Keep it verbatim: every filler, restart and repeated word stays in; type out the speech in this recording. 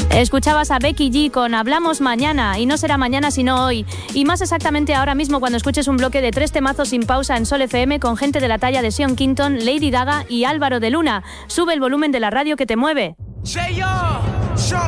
Escuchabas a Becky G con Hablamos Mañana, y no será mañana sino hoy. Y más exactamente ahora mismo, cuando escuches un bloque de tres temazos sin pausa en Sol F M con gente de la talla de Sean Kingston, Lady Gaga y Álvaro de Luna. Sube el volumen de la radio que te mueve. Say yo, Sean